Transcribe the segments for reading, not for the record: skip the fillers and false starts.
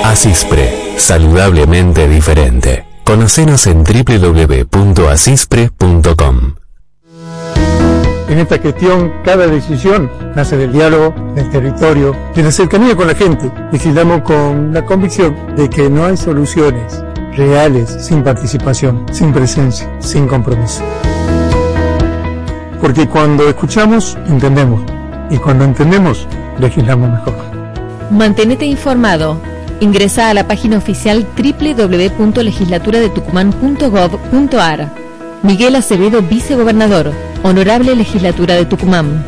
Asispre, saludablemente diferente. Conocenos en www.asispre.com. En esta gestión, cada decisión nace del diálogo, del territorio, de la cercanía con la gente. Vigilamos con la convicción de que no hay soluciones reales sin participación, sin presencia, sin compromiso. Porque cuando escuchamos, entendemos. Y cuando entendemos, legislamos mejor. Mantenete informado. Ingresa a la página oficial www.legislaturadetucumán.gov.ar. Miguel Acevedo, vicegobernador. Honorable Legislatura de Tucumán.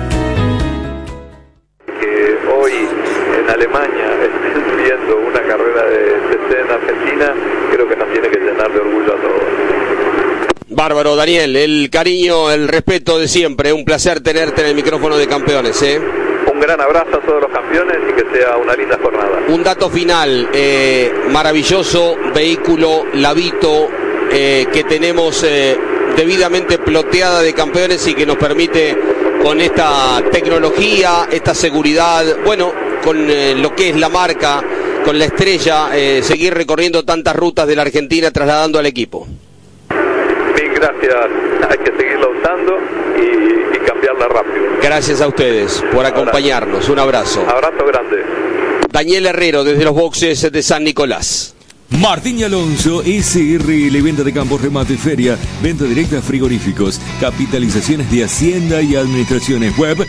Que hoy en Alemania estén viendo una carrera de TC en Argentina, creo que nos tiene que llenar de orgullo a todos. Bárbaro, Daniel, el cariño, el respeto de siempre. Un placer tenerte en el micrófono de Campeones, Un gran abrazo a todos los campeones y que sea una linda jornada. Un dato final, maravilloso vehículo Lavito que tenemos debidamente ploteada de Campeones y que nos permite con esta tecnología, esta seguridad, bueno, con lo que es la marca, con la estrella, seguir recorriendo tantas rutas de la Argentina trasladando al equipo. Mil gracias, hay que seguirla usando y cambiarla rápido. Gracias a ustedes por acompañarnos, un abrazo. Abrazo grande. Daniel Herrero desde los boxes de San Nicolás. Martín y Alonso, SRL, venta de campos, remate, feria, venta directa de frigoríficos, capitalizaciones de Hacienda y Administraciones. Web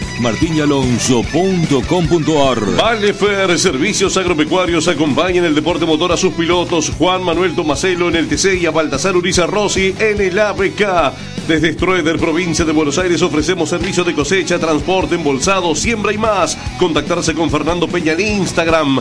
martinyalonso.com.ar. Valefer, servicios agropecuarios, acompañan el deporte motor a sus pilotos. Juan Manuel Tomaselo en el TC y a Baltasar Uriza Rossi en el ABK. Desde Stroeder, provincia de Buenos Aires, ofrecemos servicio de cosecha, transporte, embolsado, siembra y más. Contactarse con Fernando Peña en Instagram,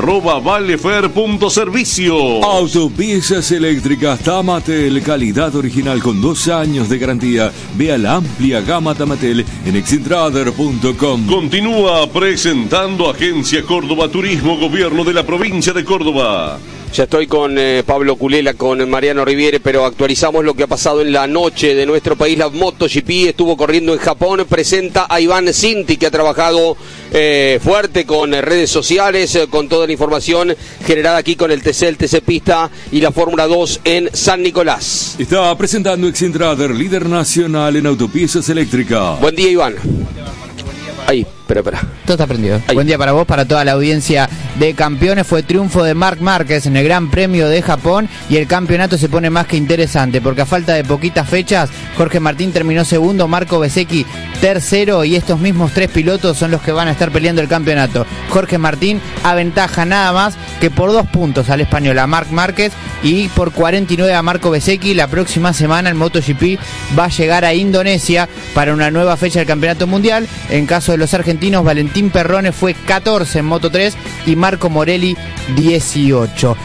@valefer.servicio. Autopiezas eléctricas Tamatel, calidad original con 2 años de garantía. Vea la amplia gama Tamatel en excentrader.com. Continúa presentando Agencia Córdoba Turismo, Gobierno de la provincia de Córdoba. Ya estoy con Pablo Culela, con Mariano Riviere, pero actualizamos lo que ha pasado en la noche de nuestro país. La MotoGP estuvo corriendo en Japón, presenta a Iván Cinti, que ha trabajado fuerte con redes sociales, con toda la información generada aquí con el TC Pista y la Fórmula 2 en San Nicolás. Está presentando Excentrader, líder nacional en autopiezas eléctricas. Buen día, Iván. Ahí, espera. Todo está prendido. Ahí. Buen día para vos, para toda la audiencia de Campeones. Fue triunfo de Marc Márquez en el Gran Premio de Japón y el campeonato se pone más que interesante porque a falta de poquitas fechas, Jorge Martín terminó segundo, Marco Bezzecchi tercero y estos mismos 3 pilotos son los que van a estar peleando el campeonato. Jorge Martín aventaja nada más que por 2 puntos al español, a Marc Márquez, y por 49 a Marco Bezzecchi. La próxima semana el MotoGP va a llegar a Indonesia para una nueva fecha del Campeonato Mundial. En caso de los argentinos, Valentín Perrone fue 14 en Moto 3 y Marco Morelli 18.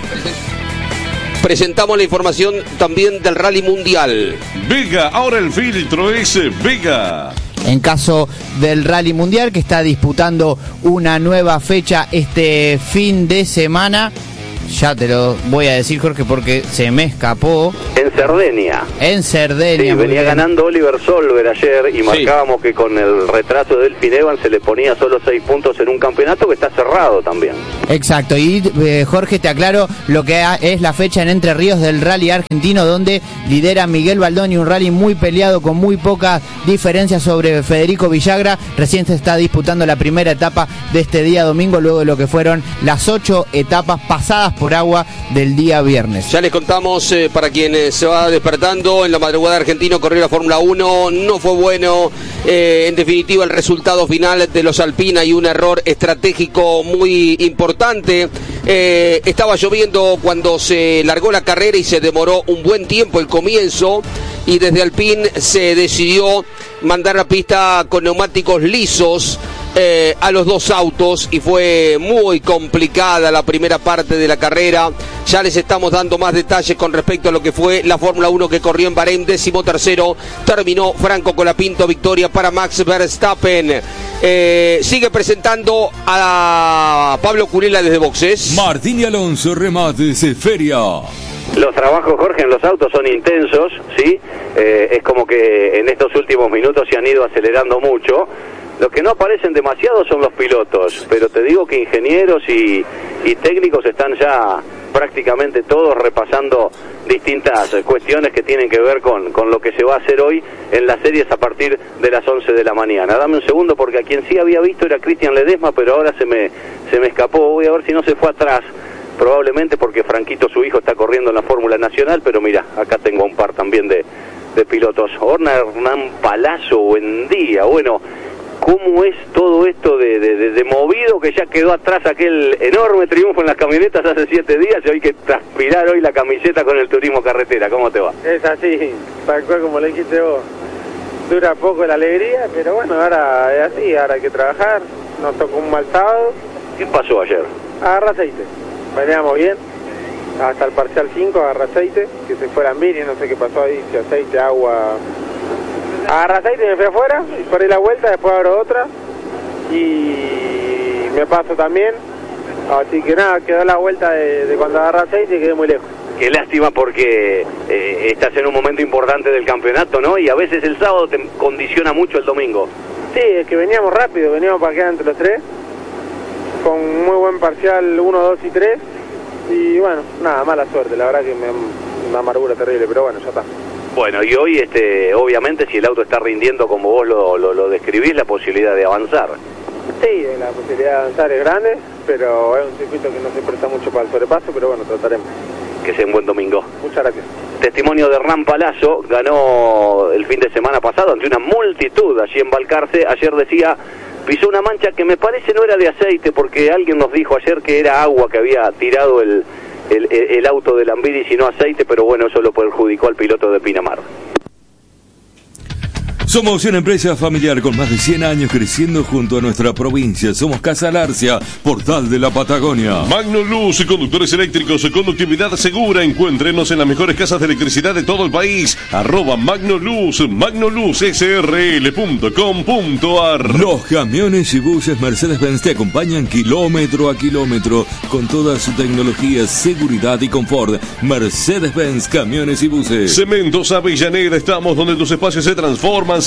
Presentamos la información también del Rally Mundial. Vega, ahora el filtro es Vega. En caso del Rally Mundial, que está disputando una nueva fecha este fin de semana. Ya te lo voy a decir, Jorge, porque se me escapó. En Cerdeña. En Cerdeña. Sí, venía ganando Oliver Solver ayer y marcábamos que con el retraso del Delfín Evans se le ponía solo 6 puntos en un campeonato que está cerrado también. Exacto, y Jorge, te aclaro lo que es la fecha en Entre Ríos del Rally argentino, donde lidera Miguel Baldoni, un rally muy peleado con muy pocas diferencias sobre Federico Villagra. Recién se está disputando la primera etapa de este día domingo, luego de lo que fueron las 8 etapas pasadas por agua del día viernes. Ya les contamos, para quien se va despertando, en la madrugada argentino corrió la Fórmula 1, no fue bueno, en definitiva el resultado final de los Alpina y un error estratégico muy importante. Estaba lloviendo cuando se largó la carrera y se demoró un buen tiempo el comienzo, y desde Alpine se decidió mandar la pista con neumáticos lisos a los 2 autos, y fue muy complicada la primera parte de la carrera. Ya les estamos dando más detalles con respecto a lo que fue la Fórmula 1 que corrió en Bahrein. 13º terminó Franco Colapinto, victoria para Max Verstappen. Sigue presentando a Pablo Culela desde boxes. Martín y Alonso, remates, feria. Los trabajos, Jorge, en los autos son intensos, ¿sí? Es como que en estos últimos minutos se han ido acelerando mucho. Los que no aparecen demasiado son los pilotos, pero te digo que ingenieros y técnicos están ya prácticamente todos repasando distintas cuestiones que tienen que ver con lo que se va a hacer hoy en las series a partir de las 11 de la mañana. Dame un segundo, porque a quien sí había visto era Cristian Ledesma, pero ahora se me escapó. Voy a ver si no se fue atrás, probablemente porque Franquito, su hijo, está corriendo en la Fórmula Nacional, pero mira, acá tengo un par también de pilotos. Hernán Palazzo, buen día. Bueno, ¿cómo es todo esto de movido, que ya quedó atrás aquel enorme triunfo en las camionetas hace 7 días y hay que transpirar hoy la camiseta con el turismo carretera? ¿Cómo te va? Es así, tal cual como le dijiste vos. Dura poco la alegría, pero bueno, ahora es así, ahora hay que trabajar. Nos tocó un mal sábado. ¿Qué pasó ayer? Agarra aceite. Veníamos bien, hasta el parcial 5 agarra aceite, que se fue la Miri, no sé qué pasó ahí, si aceite, agua... Agarra aceite y me fui afuera, perdí la vuelta, después abro otra y me paso también, así que nada, quedó la vuelta de cuando agarra aceite y quedé muy lejos. Qué lástima, porque estás en un momento importante del campeonato, ¿no? Y a veces el sábado te condiciona mucho el domingo. Sí, es que veníamos rápido, veníamos para quedar entre los tres, con muy buen parcial 1, 2 y 3, y bueno, nada, mala suerte, la verdad que una amargura terrible, pero bueno, ya está. Bueno, y hoy, obviamente, si el auto está rindiendo como vos lo describís, la posibilidad de avanzar. Sí, la posibilidad de avanzar es grande, pero es un circuito que no se presta mucho para el sobrepaso, pero bueno, trataremos. Que sea un buen domingo. Muchas gracias. Testimonio de Hernán Palazzo, ganó el fin de semana pasado ante una multitud allí en Balcarce. Ayer decía, pisó una mancha que me parece no era de aceite, porque alguien nos dijo ayer que era agua que había tirado el auto de Lambiri, sino aceite, pero bueno, eso lo perjudicó al piloto de Pinamar. Somos una empresa familiar con más de 100 años creciendo junto a nuestra provincia. Somos Casa Larcia, portal de la Patagonia. Magnoluz, conductores eléctricos, conductividad segura. Encuéntrenos en las mejores casas de electricidad de todo el país. @Magnoluz, magnoluzsrl.com.ar. Los camiones y buses Mercedes-Benz te acompañan kilómetro a kilómetro con toda su tecnología, seguridad y confort. Mercedes-Benz, camiones y buses. Cementos Avellaneda, estamos donde tus espacios se transforman.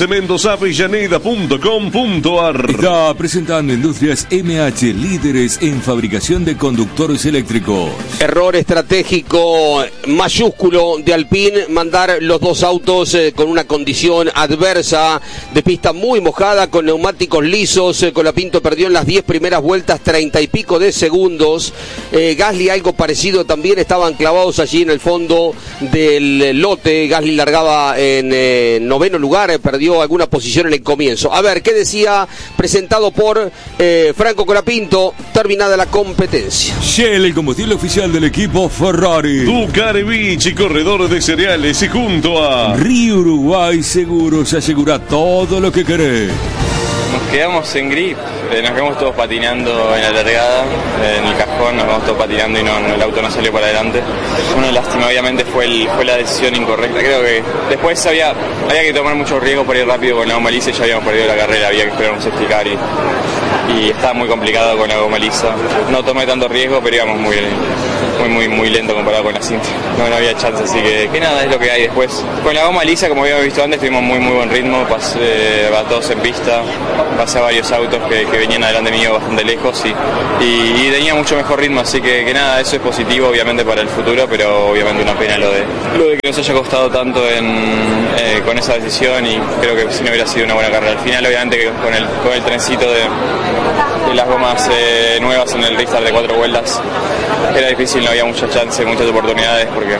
cementosavellaneda.com.ar. Está presentando Industrias MH, líderes en fabricación de conductores eléctricos. Error estratégico mayúsculo de Alpine, mandar los dos autos con una condición adversa, de pista muy mojada, con neumáticos lisos. Colapinto perdió en las 10 primeras vueltas 30 y pico de segundos. Gasly algo parecido también, estaban clavados allí en el fondo del lote. Gasly largaba en noveno lugar, perdió alguna posición en el comienzo. A ver, ¿qué decía? Presentado por Franco Colapinto, terminada la competencia. Shell, el combustible oficial del equipo Ferrari. Ducarevich y corredor de cereales, y junto a Río Uruguay Seguros, asegura todo lo que querés. Nos quedamos en grip, nos quedamos todos patinando en la largada, en el cajón, nos quedamos todos patinando y el auto no salió para adelante. Una lástima, obviamente fue la decisión incorrecta. Creo que después había que tomar mucho riesgo por ir rápido con la goma lisa y ya habíamos perdido la carrera, había que esperar un safety car y estaba muy complicado con la goma lisa. No tomé tanto riesgo, pero íbamos muy lento comparado con la cinta. No había chance, así que nada, es lo que hay después. Con la goma lisa, como habíamos visto antes, tuvimos muy buen ritmo, pasé a todos en pista, pasé a varios autos que venían adelante mío bastante lejos y tenía mucho mejor ritmo, así que nada, eso es positivo obviamente para el futuro, pero obviamente una pena lo de que nos haya costado tanto con esa decisión, y creo que si no hubiera sido una buena carrera. Al final obviamente que con el trencito de las gomas nuevas en el restart de 4 vueltas era difícil, no había mucha chance, muchas oportunidades, porque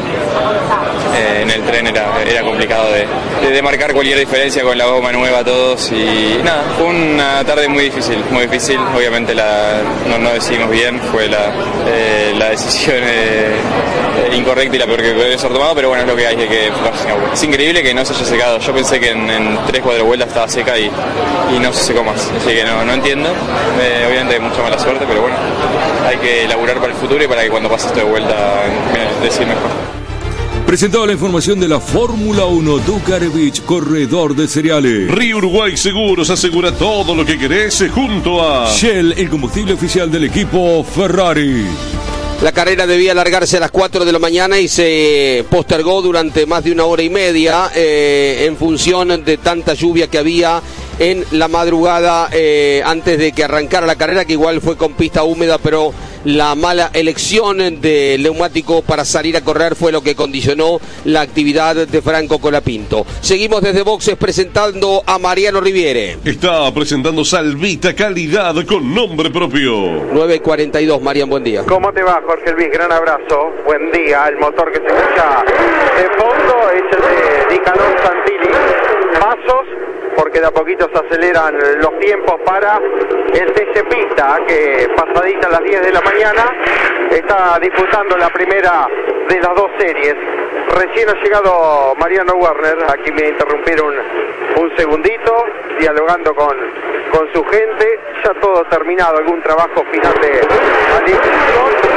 en el tren era complicado de marcar cualquier diferencia con la goma nueva a todos, y nada, fue una tarde muy difícil, obviamente no decidimos bien, fue la decisión incorrecta y la peor que puede haber tomado, pero bueno, es lo que hay que enfocarse en agua. Es increíble que no se haya secado, yo pensé que en 3-4 vueltas estaba seca y no se secó más, así que no entiendo, obviamente hay mucha mala suerte, pero bueno, hay que laburar para el futuro y para que cuando pase esto de vuelta decir mejor. Presentaba la información de la Fórmula 1, Ducarevich, corredor de cereales. Río Uruguay Seguros, asegura todo lo que querés, junto a Shell, el combustible oficial del equipo Ferrari. La carrera debía alargarse a las 4 de la mañana y se postergó durante más de 1 hora y media en función de tanta lluvia que había en la madrugada antes de que arrancara la carrera, que igual fue con pista húmeda, pero la mala elección del neumático para salir a correr fue lo que condicionó la actividad de Franco Colapinto. Seguimos desde boxes presentando a Mariano Riviere. Está presentando Salvita, calidad con nombre propio. 9:42, Marian, buen día. ¿Cómo te va, Jorge Luis? Gran abrazo, buen día. El motor que se escucha de fondo es el de Nicanor Santilli. Pasos, porque de a poquito se aceleran los tiempos para el TC Pista, que pasadita a las 10 de la mañana está disputando la primera de las dos series. Recién ha llegado Mariano Werner, aquí me interrumpieron un segundito, dialogando con su gente, ya todo terminado, algún trabajo final de alineación.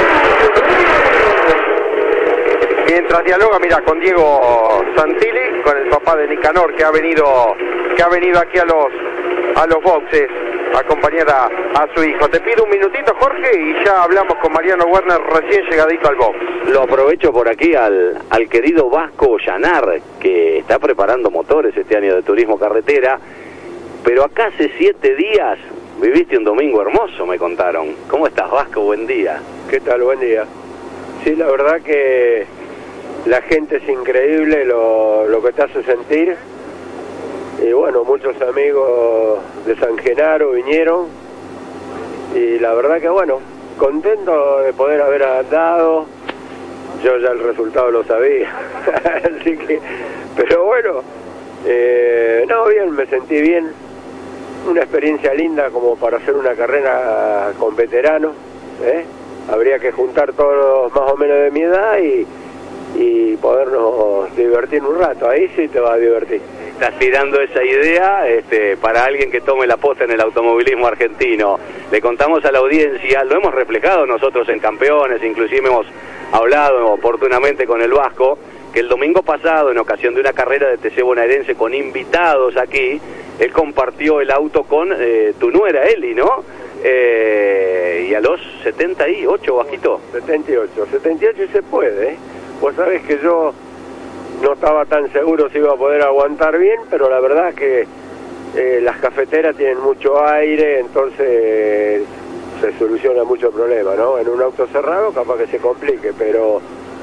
Mientras dialoga, mira, con Diego Santilli, con el papá de Nicanor, que ha venido aquí a los boxes a acompañar a su hijo. Te pido un minutito, Jorge, y ya hablamos con Mariano Werner recién llegadito al box. Lo aprovecho por aquí al querido Vasco Ollanar, que está preparando motores este año de turismo carretera, pero acá hace 7 días viviste un domingo hermoso, me contaron. ¿Cómo estás, Vasco? Buen día. ¿Qué tal? Buen día. Sí, la verdad que la gente es increíble lo que te hace sentir. Y bueno, muchos amigos de San Genaro vinieron. Y la verdad que bueno, contento de poder haber andado. Yo ya el resultado lo sabía. Así que, pero bueno, no, bien, me sentí bien. Una experiencia linda como para hacer una carrera con veteranos, habría que juntar todos más o menos de mi edad y podernos divertir un rato. Ahí sí te vas a divertir. Estás tirando esa idea para alguien que tome la posta en el automovilismo argentino. Le contamos a la audiencia, lo hemos reflejado nosotros en Campeones, inclusive hemos hablado oportunamente con el Vasco, que el domingo pasado, en ocasión de una carrera de TC bonaerense con invitados aquí, él compartió el auto con tu nuera Eli, ¿no? Y a los 78, Vasquito. 78 y se puede, Vos sabés que yo no estaba tan seguro si iba a poder aguantar bien, pero la verdad que las cafeteras tienen mucho aire, entonces se soluciona mucho problema, ¿no? En un auto cerrado capaz que se complique, pero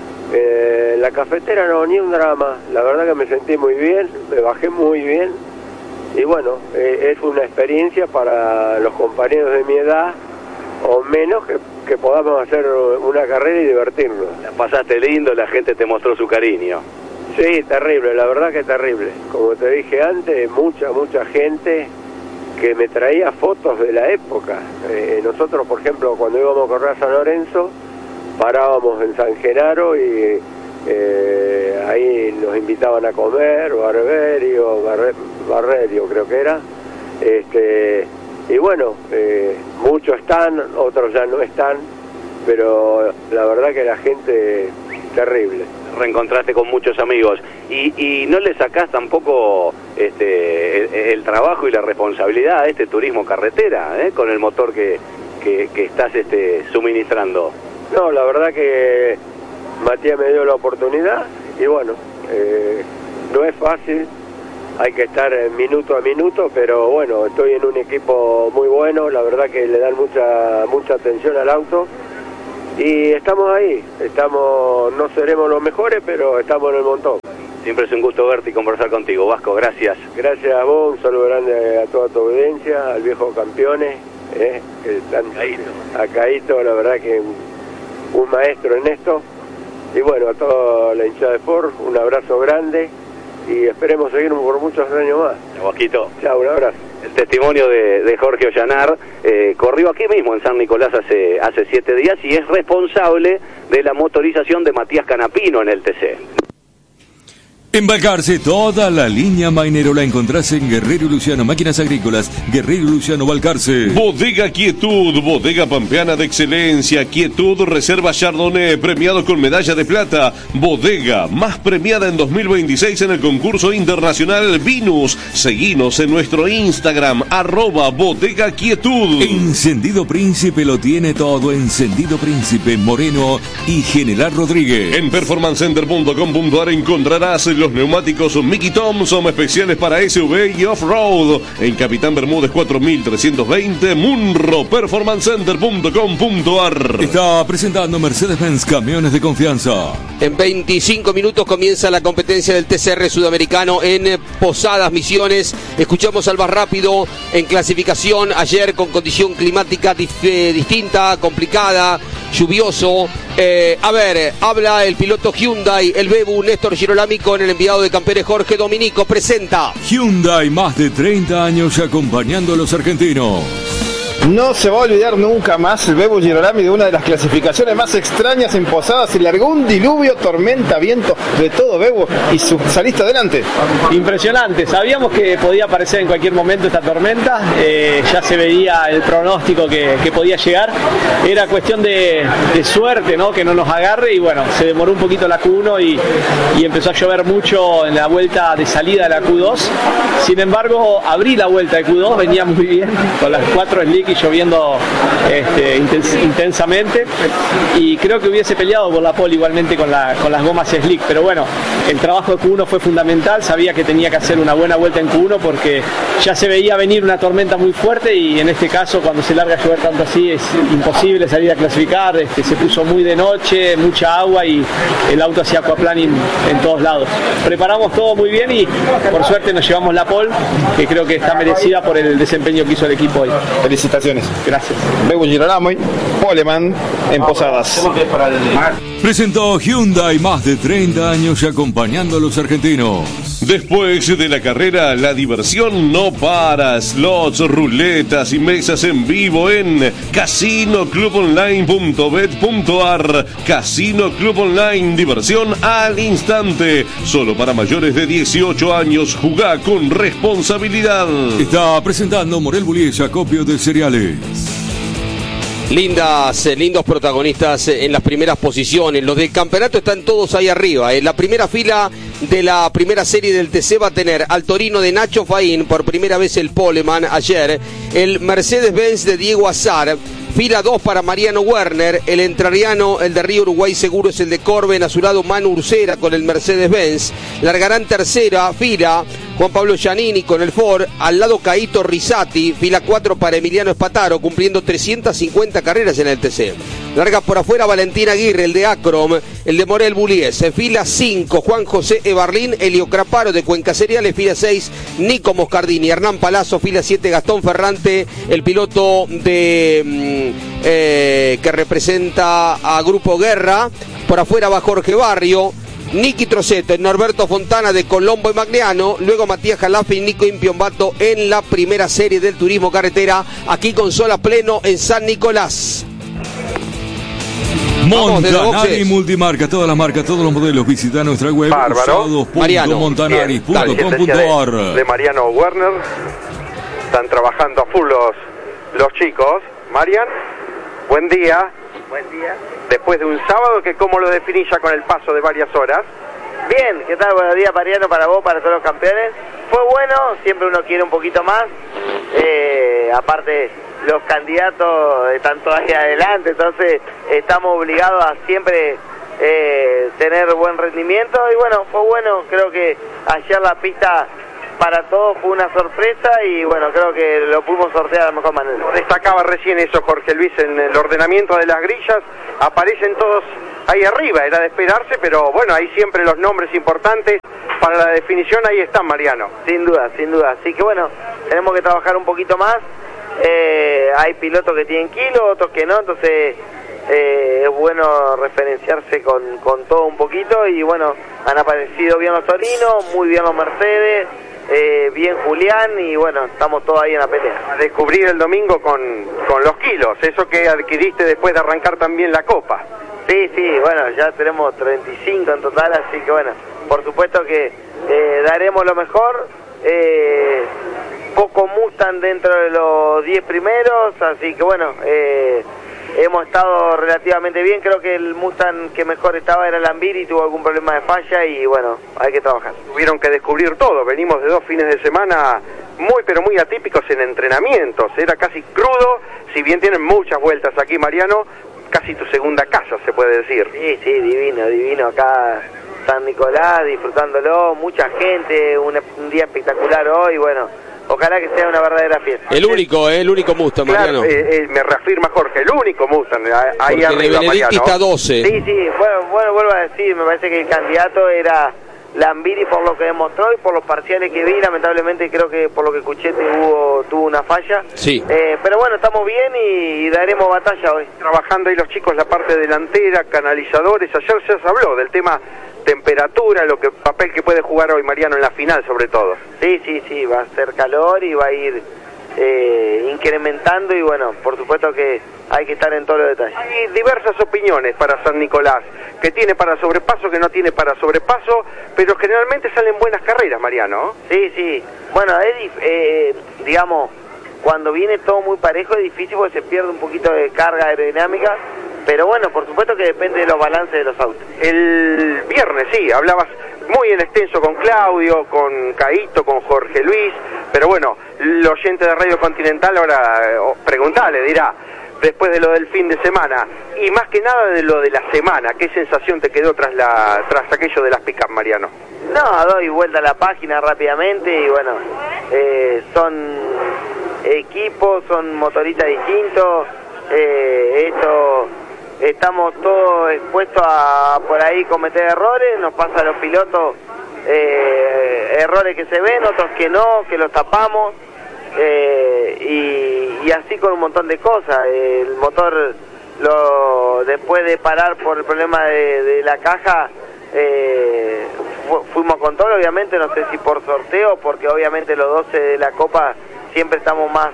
la cafetera no, ni un drama. La verdad que me sentí muy bien, me bajé muy bien. Y bueno, es una experiencia para los compañeros de mi edad o menos que podamos hacer una carrera y divertirnos. La pasaste lindo, la gente te mostró su cariño. Sí, terrible, la verdad que terrible. Como te dije antes, mucha gente que me traía fotos de la época. Nosotros, por ejemplo, cuando íbamos a correr a San Lorenzo, parábamos en San Genaro y ahí nos invitaban a comer, Barrerio creo que era, y bueno, muchos están, otros ya no están, pero la verdad que la gente terrible. Reencontraste con muchos amigos y no le sacás tampoco el trabajo y la responsabilidad a este turismo carretera, con el motor que estás suministrando. No, la verdad que Matías me dio la oportunidad y bueno, no es fácil, hay que estar minuto a minuto, pero bueno, estoy en un equipo muy bueno, la verdad que le dan mucha atención al auto y estamos ahí, no seremos los mejores, pero estamos en el montón. Siempre es un gusto verte y conversar contigo, Vasco, gracias. Gracias a vos, un saludo grande a toda tu audiencia, al viejo Campeones, que están Caíto, la verdad que un maestro en esto. Y bueno, a toda la hinchada de Ford, un abrazo grande y esperemos seguir por muchos años más. Vasquito. Chao, un abrazo. El testimonio de Jorge Ollanar, corrió aquí mismo en San Nicolás hace 7 días y es responsable de la motorización de Matías Canapino en el TC. Embarcarse toda la línea Mainero la encontrás en Guerrero y Luciano, máquinas agrícolas, Guerrero y Luciano Balcarce. Bodega Quietud, bodega pampeana de excelencia, Quietud Reserva Chardonnay, premiado con medalla de plata, bodega más premiada en 2026 en el concurso internacional Vinus. Seguinos en nuestro Instagram, @bodega Quietud. Encendido Príncipe lo tiene todo, Encendido Príncipe, Moreno y General Rodríguez. En performancecenter.com.ar encontrarás los neumáticos Mickey Thompson especiales para SUV y Off-Road en Capitán Bermúdez 4320, munroperformancecenter.com.ar. Está presentando Mercedes-Benz Camiones de Confianza. En 25 minutos comienza la competencia del TCR sudamericano en Posadas Misiones. Escuchamos al más rápido en clasificación ayer con condición climática distinta, complicada, lluvioso. Habla el piloto Hyundai, el Bebu Néstor Girolami, con el enviado de Campeones Jorge Dominico. Presenta Hyundai, más de 30 años acompañando a los argentinos. No se va a olvidar nunca más el Bebu Girolami de una de las clasificaciones más extrañas en Posadas. Se largó un diluvio, tormenta, viento, de todo, Bebu, y saliste adelante. Impresionante, sabíamos que podía aparecer en cualquier momento esta tormenta, ya se veía el pronóstico que podía llegar, era cuestión de suerte, ¿no? Que no nos agarre, y bueno, se demoró un poquito la Q1 y empezó a llover mucho en la vuelta de salida de la Q2. Sin embargo, abrí la vuelta de Q2, venía muy bien, con las 4 slick y lloviendo intensamente, y creo que hubiese peleado por la pole igualmente con las gomas slick, pero bueno, el trabajo de Q1 fue fundamental. Sabía que tenía que hacer una buena vuelta en Q1 porque ya se veía venir una tormenta muy fuerte, y en este caso cuando se larga a llover tanto así es imposible salir a clasificar. Se puso muy de noche, mucha agua, y el auto hacía aquaplaning en todos lados. Preparamos todo muy bien y por suerte nos llevamos la pole, que creo que está merecida por el desempeño que hizo el equipo hoy. Felicitaciones. Gracias. Bebu Girolami, Poleman en Posadas. Presentó Hyundai, más de 30 años acompañando a los argentinos. Después de la carrera, la diversión no para. Slots, ruletas y mesas en vivo en casinoclubonline.bet.ar. Casino Club Online, diversión al instante. Solo para mayores de 18 años. Jugá con responsabilidad. Está presentando Morel Bullies, acopio de cereales. Lindos protagonistas en las primeras posiciones. Los del campeonato están todos ahí arriba. En la primera fila de la primera serie del TC va a tener al Torino de Nacho Faín, por primera vez el poleman ayer. El Mercedes-Benz de Diego Azar. Fila 2 para Mariano Werner, el entrerriano, el de Río Uruguay Seguros, el de Corben, a su lado Manu Ursera con el Mercedes-Benz. Largarán tercera fila Juan Pablo Giannini con el Ford, al lado Caíto Risati, fila 4 para Emiliano Espataro, cumpliendo 350 carreras en el TC. Larga por afuera Valentín Aguirre, el de Acrom, el de Morel Bullies. Fila 5, Juan José Ebarlín, Elio Craparo de Cuenca Cereales. Fila 6, Nico Moscardini, Hernán Palazzo. Fila 7, Gastón Ferrante, el piloto de que representa a Grupo Guerra. Por afuera va Jorge Barrio, Nicky Troceto, Norberto Fontana de Colombo y Magliano. Luego Matías Jalafe y Nico Impiombato en la primera serie del turismo carretera, aquí con sol a pleno en San Nicolás. Montanari Multimarca, todas las marcas, todos los modelos. Visita nuestra web usados.montanari.com.ar. De Mariano Werner, están trabajando a full los chicos. Marian, buen día. Buen día. Después de un sábado que cómo lo definís ya con el paso de varias horas. Bien, ¿qué tal? Buenos días, Mariano, para vos, para todos los campeones. Fue bueno, siempre uno quiere un poquito más. Aparte, los candidatos están todavía adelante, entonces estamos obligados a siempre tener buen rendimiento. Y bueno, fue bueno, creo que ayer la pista para todos fue una sorpresa y bueno, creo que lo pudimos sortear de la mejor manera. Destacaba recién eso Jorge Luis en el ordenamiento de las grillas, aparecen todos ahí arriba, era de esperarse, pero bueno, hay siempre los nombres importantes para la definición, ahí están, Mariano. Sin duda, así que bueno, tenemos que trabajar un poquito más. Hay pilotos que tienen kilos, otros que no, entonces es bueno referenciarse con todo un poquito. Y bueno, han aparecido bien los Torinos, muy bien los Mercedes, bien Julián, y bueno, estamos todos ahí en la pelea. A descubrir el domingo con los kilos, eso que adquiriste después de arrancar también la Copa. Sí, bueno, ya tenemos 35 en total, así que bueno, por supuesto que daremos lo mejor. Poco Mustang dentro de los 10 primeros, así que bueno, hemos estado relativamente bien. Creo que el Mustang que mejor estaba era el Ambiri, tuvo algún problema de falla y bueno, hay que trabajar. Tuvieron que descubrir todo, venimos de 2 fines de semana muy pero muy atípicos en entrenamientos, era casi crudo, si bien tienen muchas vueltas aquí, Mariano, casi tu segunda casa se puede decir. Sí, divino, acá San Nicolás, disfrutándolo, mucha gente, un día espectacular hoy, bueno, ojalá que sea una verdadera fiesta. El único Mustang, claro, Mariano. Me reafirma Jorge, el único Mustang, ahí porque arriba, de Benedetti Mariano. está 12. Sí, bueno, vuelvo a decir, me parece que el candidato era Lambiri por lo que demostró y por los parciales que vi. Lamentablemente creo que por lo que escuché tuvo una falla. Sí. Pero bueno, estamos bien y daremos batalla hoy. Trabajando ahí los chicos la parte delantera, canalizadores. Ayer se habló del tema temperatura, papel que puede jugar hoy Mariano en la final sobre todo. Sí, va a ser calor y va a ir incrementando y bueno, por supuesto que hay que estar en todos los detalles. Hay diversas opiniones para San Nicolás, que tiene para sobrepaso, que no tiene para sobrepaso, pero generalmente salen buenas carreras, Mariano. Sí, bueno, digamos, cuando viene todo muy parejo es difícil porque se pierde un poquito de carga aerodinámica, pero bueno, por supuesto que depende de los balances de los autos. El viernes, sí, hablabas muy en extenso con Claudio, con Caíto, con Jorge Luis, pero bueno, el oyente de Radio Continental ahora preguntale, dirá, después de lo del fin de semana, y más que nada de lo de la semana, ¿qué sensación te quedó tras aquello de las pick-up, Mariano? No, doy vuelta a la página rápidamente y bueno, son equipos, son motoristas distintos, estamos todos expuestos a por ahí cometer errores, nos pasa a los pilotos errores que se ven, otros que no, que los tapamos, y así con un montón de cosas. El motor, después de parar por el problema de la caja, fuimos con todo, obviamente, no sé si por sorteo, porque obviamente los 12 de la Copa siempre estamos más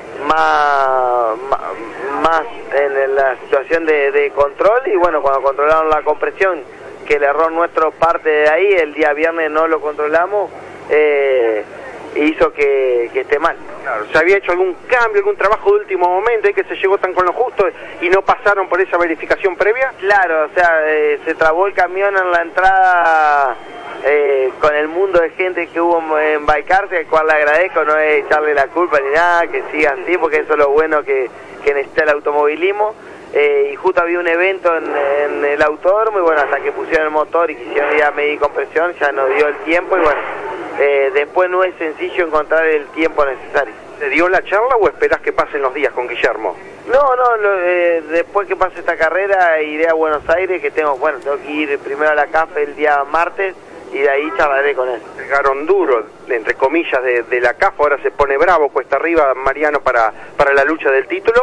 en la situación de control, y bueno, cuando controlaron la compresión, que el error nuestro parte de ahí, el día viernes no lo controlamos, hizo que esté mal. Claro, ¿se había hecho algún cambio, algún trabajo de último momento y que se llegó tan con lo justo y no pasaron por esa verificación previa? Claro, o sea, se trabó el camión en la entrada con el mundo de gente que hubo en Baikarte, al cual le agradezco, no es echarle la culpa ni nada, que siga así, porque eso es lo bueno que necesita el automovilismo. Y justo había un evento en el autódromo y bueno, hasta que pusieron el motor y quisieron ir a medir compresión, ya no dio el tiempo y bueno, después no es sencillo encontrar el tiempo necesario. ¿Te dio la charla o esperás que pasen los días con Guillermo? No, después que pase esta carrera iré a Buenos Aires, que tengo que ir primero a la CAFE el día martes y de ahí charlaré con él. Pegaron duro, entre comillas, de la CAF, ahora se pone bravo, cuesta arriba Mariano para la lucha del título.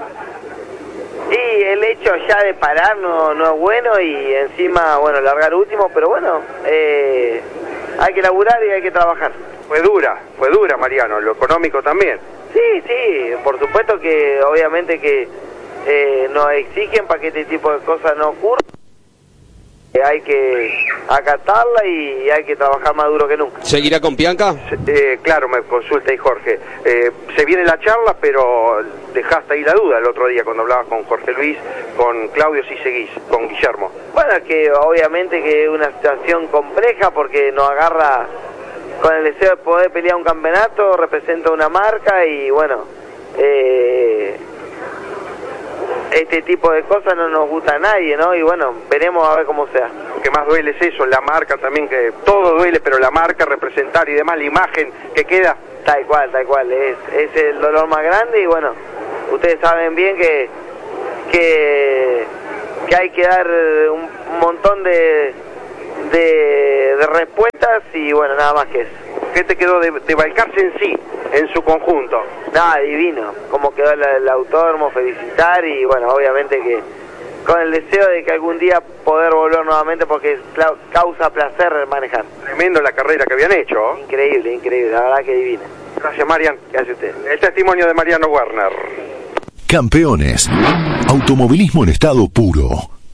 Y el hecho ya de parar no es bueno y encima, bueno, largar último, pero bueno, hay que laburar y hay que trabajar. Fue dura Mariano, lo económico también. Sí, por supuesto que obviamente que nos exigen para que este tipo de cosas no ocurran. Hay que acatarla y hay que trabajar más duro que nunca. ¿Seguirá con Pianca? Claro, me consulta ahí Jorge. Se viene la charla, pero dejaste ahí la duda el otro día cuando hablabas con Jorge Luis, con Claudio, si seguís, con Guillermo. Bueno, es que obviamente que es una situación compleja porque nos agarra con el deseo de poder pelear un campeonato, representa una marca y bueno, este tipo de cosas no nos gusta a nadie, ¿no? Y bueno, veremos a ver cómo sea. Lo que más duele es eso, la marca también, que todo duele, pero la marca, representar y demás, la imagen que queda. Tal cual, es el dolor más grande y bueno, ustedes saben bien que hay que dar un montón de respuestas y bueno, nada más que eso. ¿Qué te quedó de Balcarce en sí, en su conjunto? Nada, divino, como quedó el autódromo, felicitar y bueno, obviamente que con el deseo de que algún día poder volver nuevamente porque causa placer manejar. Tremendo la carrera que habían hecho. Increíble, la verdad que divina. Gracias, Marian. Gracias a usted. El testimonio de Mariano Werner. Campeones. Automovilismo en estado puro.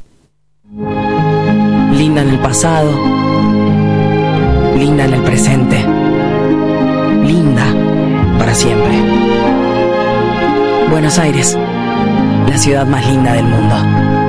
Linda en el pasado, linda en el presente, linda para siempre. Buenos Aires, la ciudad más linda del mundo.